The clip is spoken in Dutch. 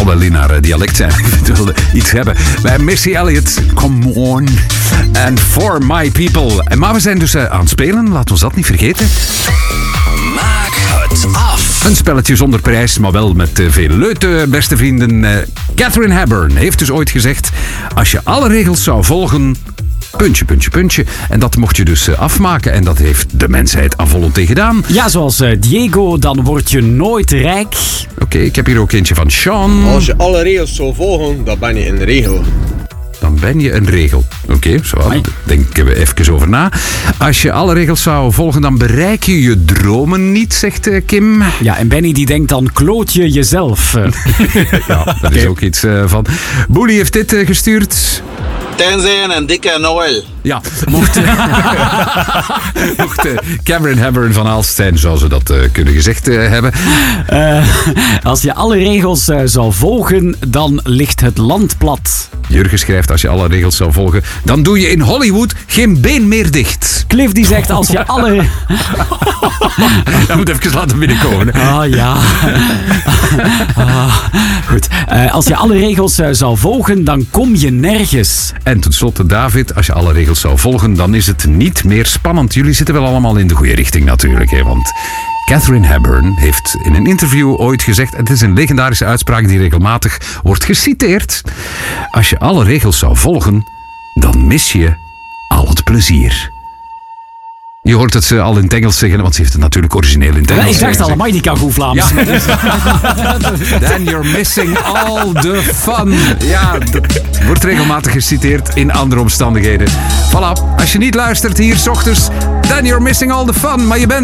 zal wel in haar dialect zijn. Ik wilde iets hebben. Bij Missy Elliott, come on. And for my people. Maar we zijn dus aan het spelen, laten we dat niet vergeten. Maak het af. Een spelletje zonder prijs, maar wel met veel leute, beste vrienden. Catherine Hepburn heeft dus ooit gezegd... Als je alle regels zou volgen... Puntje, puntje, puntje. En dat mocht je dus afmaken. En dat heeft de mensheid aan volonté gedaan. Ja, zoals Diego, dan word je nooit rijk. Oké, ik heb hier ook eentje van Sean. Als je alle regels zou volgen, dan ben je een regel. Dan ben je een regel. Oké, zo denken we even over na. Als je alle regels zou volgen, dan bereik je je dromen niet, zegt Kim. Ja, en Benny die denkt dan kloot je jezelf. Ja, dat is ook iets van. Boelie heeft dit gestuurd. Tenzij een dikke Noël. Ja, mocht Catherine Hepburn van Aalst zijn, zou ze dat kunnen gezegd hebben. Als je alle regels zou volgen, dan ligt het land plat. Jurgen schrijft, als je alle regels zou volgen, dan doe je in Hollywood geen been meer dicht. Cliff die zegt, als je alle... Dat moet even laten binnenkomen. Ja. Goed. Als je alle regels zou volgen, dan kom je nergens. En tot slot David, als je alle regels zou volgen, dan is het niet meer spannend. Jullie zitten wel allemaal in de goede richting natuurlijk, hè, want... Catherine Hepburn heeft in een interview ooit gezegd... en het is een legendarische uitspraak die regelmatig wordt geciteerd... Als je alle regels zou volgen, dan mis je al het plezier. Je hoort het ze al in het Engels zeggen, want ze heeft het natuurlijk origineel in het Engels. Ik dacht allemaal, die kan goed Vlaams. Ja. Then you're missing all the fun. Ja, dat wordt regelmatig geciteerd in andere omstandigheden. Voilà, als je niet luistert hier 's ochtends... Then you're missing all the fun, maar je bent